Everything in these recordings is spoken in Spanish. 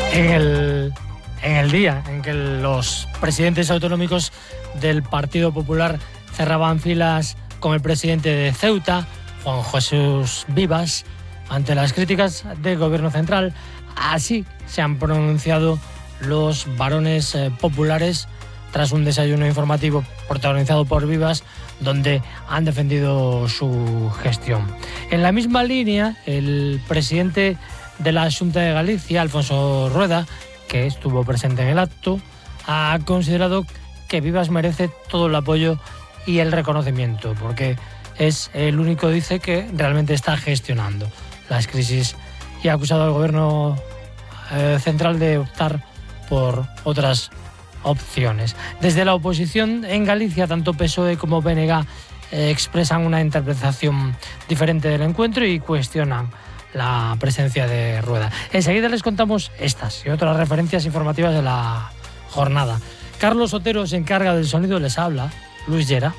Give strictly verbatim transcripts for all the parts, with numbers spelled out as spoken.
En el, en el día en que los presidentes autonómicos del Partido Popular cerraban filas con el presidente de Ceuta, Juan Jesús Vivas, ante las críticas del gobierno central, así se han pronunciado los varones eh, populares tras un desayuno informativo protagonizado por Vivas, donde han defendido su gestión. En la misma línea, el presidente de la Xunta de Galicia, Alfonso Rueda, que estuvo presente en el acto, ha considerado que Vivas merece todo el apoyo y el reconocimiento, porque es el único, dice, que realmente está gestionando las crisis, y ha acusado al gobierno eh, central de optar por otras opciones. Desde la oposición en Galicia, tanto P S O E como B N G eh, expresan una interpretación diferente del encuentro y cuestionan la presencia de Rueda. Enseguida les contamos estas y otras referencias informativas de la jornada. Carlos Otero se encarga del sonido, les habla Luis Llera.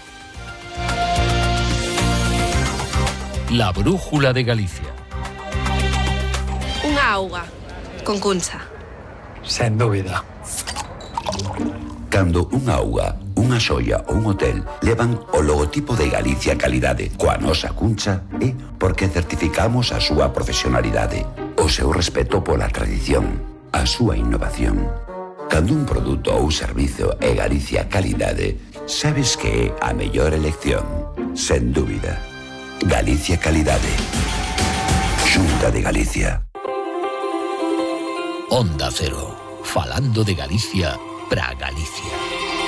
La brújula de Galicia. Unha auga con Cuncha. Sen dúbida. Cando unha auga, unha xoia ou un hotel levan o logotipo de Galicia Calidade coa nosa Cuncha, é porque certificamos a súa profesionalidade, o seu respeto pola tradición, a súa innovación. Cando un produto ou servizo é Galicia Calidade, sabes que é a mellor elección, sen dúbida. Galicia Calidade. Xunta de Galicia. Onda Cero, falando de Galicia para Galicia.